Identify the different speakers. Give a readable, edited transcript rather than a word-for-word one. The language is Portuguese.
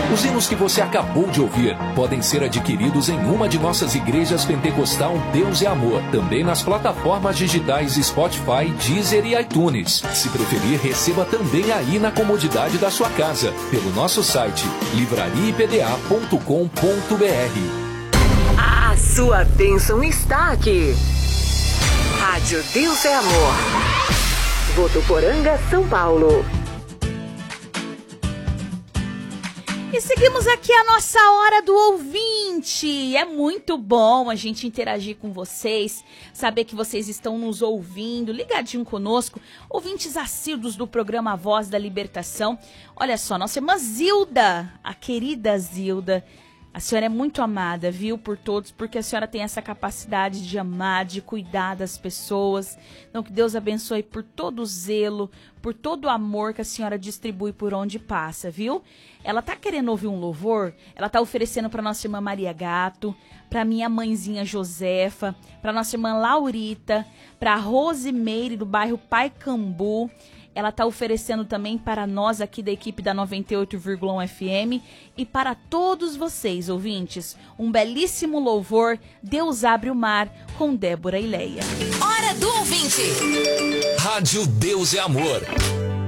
Speaker 1: Os hinos que você acabou de ouvir podem ser adquiridos em uma de nossas igrejas pentecostal Deus é Amor, também nas plataformas digitais Spotify, Deezer e iTunes. Se preferir, receba também aí na comodidade da sua casa, pelo nosso site livrariapda.com.br.
Speaker 2: A sua bênção está aqui. Rádio Deus é Amor. Votuporanga, São Paulo.
Speaker 3: E seguimos aqui a nossa hora do ouvinte. É muito bom a gente interagir com vocês, saber que vocês estão nos ouvindo, ligadinho conosco, ouvintes assíduos do programa Voz da Libertação. Olha só, nossa irmã Zilda, a querida Zilda, a senhora é muito amada, viu, por todos, porque a senhora tem essa capacidade de amar, de cuidar das pessoas. Então, que Deus abençoe por todo o zelo, por todo o amor que a senhora distribui por onde passa, viu? Ela tá querendo ouvir um louvor, ela tá oferecendo para nossa irmã Maria Gato, para minha mãezinha Josefa, para nossa irmã Laurita, para Rosimeire do bairro Paicambu. Ela está oferecendo também para nós aqui da equipe da 98,1 FM e para todos vocês, ouvintes, um belíssimo louvor, Deus Abre o Mar, com Débora e Leia.
Speaker 2: Hora do ouvinte.
Speaker 1: Rádio Deus é Amor.